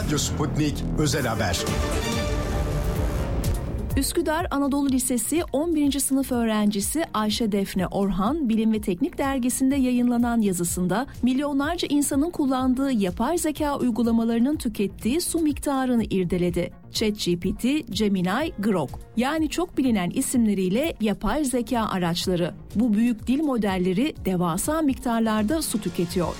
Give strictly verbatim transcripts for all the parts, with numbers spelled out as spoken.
Radyo Sputnik Özel Haber. Üsküdar Anadolu Lisesi on birinci sınıf öğrencisi Ayşe Defne Orhan, Bilim ve Teknik dergisinde yayınlanan yazısında milyonlarca insanın kullandığı yapay zeka uygulamalarının tükettiği su miktarını irdeledi. ChatGPT, Gemini, Grok, yani çok bilinen isimleriyle yapay zeka araçları. Bu büyük dil modelleri devasa miktarlarda su tüketiyor.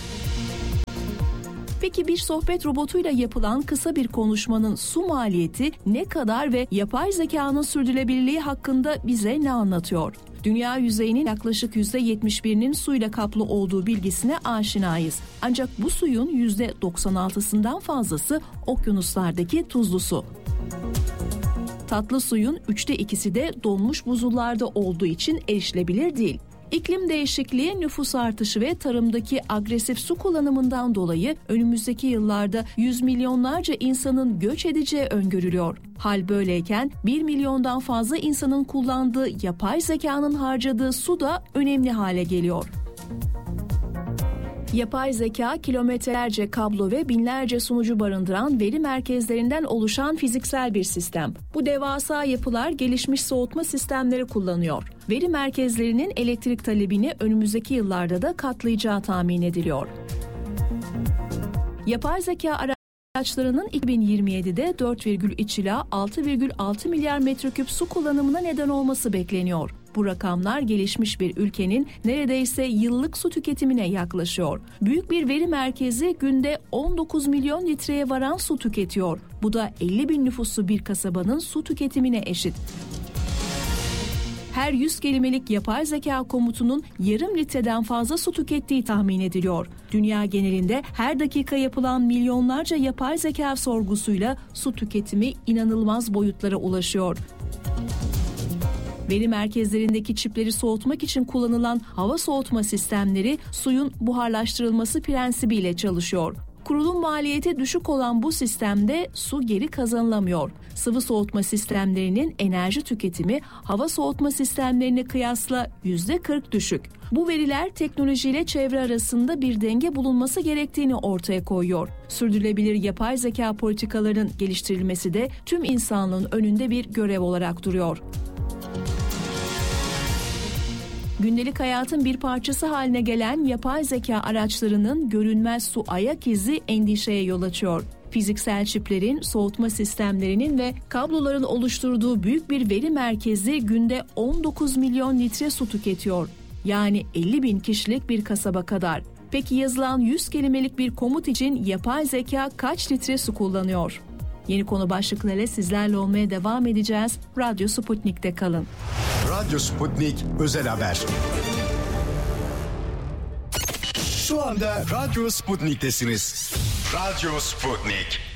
Peki bir sohbet robotuyla yapılan kısa bir konuşmanın su maliyeti ne kadar ve yapay zekanın sürdürülebilirliği hakkında bize ne anlatıyor? Dünya yüzeyinin yaklaşık yüzde yetmiş birinin suyla kaplı olduğu bilgisine aşinayız. Ancak bu suyun yüzde doksan altısından fazlası okyanuslardaki tuzlu su. Tatlı suyun üçte ikisi de donmuş buzullarda olduğu için erişilebilir değil. İklim değişikliği, nüfus artışı ve tarımdaki agresif su kullanımından dolayı önümüzdeki yıllarda yüz milyonlarca insanın göç edeceği öngörülüyor. Hal böyleyken bir milyondan fazla insanın kullandığı yapay zekanın harcadığı su da önemli hale geliyor. Yapay zeka, kilometrelerce kablo ve binlerce sunucu barındıran veri merkezlerinden oluşan fiziksel bir sistem. Bu devasa yapılar gelişmiş soğutma sistemleri kullanıyor. Veri merkezlerinin elektrik talebini önümüzdeki yıllarda da katlayacağı tahmin ediliyor. Yapay zeka araçlarının iki bin yirmi yedide dört virgül üç ila altı virgül altı milyar metreküp su kullanımına neden olması bekleniyor. Bu rakamlar gelişmiş bir ülkenin neredeyse yıllık su tüketimine yaklaşıyor. Büyük bir veri merkezi günde on dokuz milyon litreye varan su tüketiyor. Bu da elli bin nüfuslu bir kasabanın su tüketimine eşit. Her yüz kelimelik yapay zeka komutunun yarım litreden fazla su tükettiği tahmin ediliyor. Dünya genelinde her dakika yapılan milyonlarca yapay zeka sorgusuyla su tüketimi inanılmaz boyutlara ulaşıyor. Veri merkezlerindeki çipleri soğutmak için kullanılan hava soğutma sistemleri suyun buharlaştırılması prensibiyle çalışıyor. Kurulum maliyeti düşük olan bu sistemde su geri kazanılamıyor. Sıvı soğutma sistemlerinin enerji tüketimi hava soğutma sistemlerine kıyasla yüzde kırk düşük. Bu veriler teknolojiyle çevre arasında bir denge bulunması gerektiğini ortaya koyuyor. Sürdürülebilir yapay zeka politikalarının geliştirilmesi de tüm insanlığın önünde bir görev olarak duruyor. Gündelik hayatın bir parçası haline gelen yapay zeka araçlarının görünmez su ayak izi endişeye yol açıyor. Fiziksel çiplerin, soğutma sistemlerinin ve kabloların oluşturduğu büyük bir veri merkezi günde on dokuz milyon litre su tüketiyor. Yani elli bin kişilik bir kasaba kadar. Peki yazılan yüz kelimelik bir komut için yapay zeka kaç litre su kullanıyor? Yeni konu başlıklarıyla sizlerle olmaya devam edeceğiz. Radyo Sputnik'te kalın. Radyo Sputnik Özel Haber. Şu anda Radyo Sputnik'tesiniz. Radyo Sputnik.